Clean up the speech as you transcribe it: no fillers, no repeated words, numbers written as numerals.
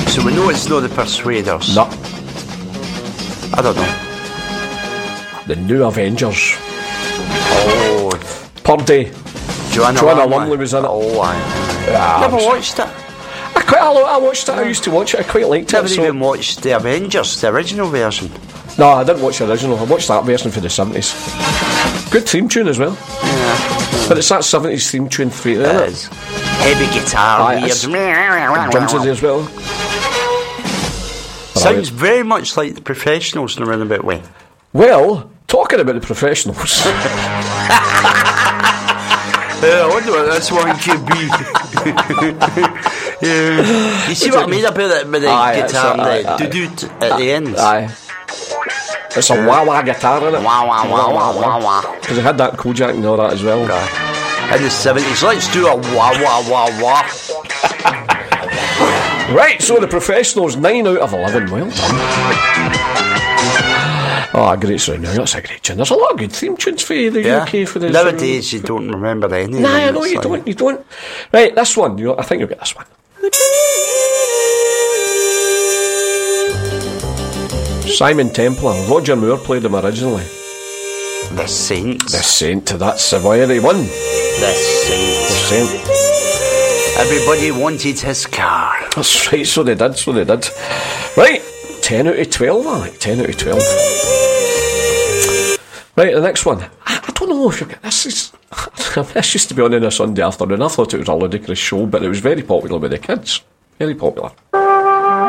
So we know it's not the Persuaders. No. I don't know. The New Avengers. Oh, Purdy. Joanna Lumley was in it. Oh, I never watched it. I watched it. I used to watch it. I quite liked Never it. even watched the Avengers, the original version. No, I didn't watch the original. I watched that version for the 70s. Good theme tune as well. Yeah. But it's that 70s theme tune for it, isn't it? It is. Heavy guitar, It's weird. drums in it as well. Sounds very much like the Professionals in a roundabout way. Well, talking about the Professionals. I wonder what this one could be. Yeah. You see what I mean about it with the guitar and the doo-doo at the end? Aye. It's a wah-wah guitar, isn't it? Wah, wah, wah, wah, wah, wah. Because I had that Kojak and all that as well. In the 70s, let's do a wah, wah, wah, wah. Right, so the Professionals, 9 out of 11. Well done. Oh, great song. Now that's a great tune. There's a lot of good theme tunes for the UK for this. Nowadays, you don't remember any. Nah, I know you don't. You don't. Right, this one. I think you'll get this one. Simon Templar. Roger Moore played him originally. The Saints. The Saint. That's why he won. The Saints. The Saint. Everybody wanted his car. That's right. So they did. Right. 10 out of 12. I like 10 out of 12. Right, the next one. I don't know if you get this. This used to be on a Sunday afternoon. I thought it was a ludicrous show, but it was very popular with the kids. Very popular.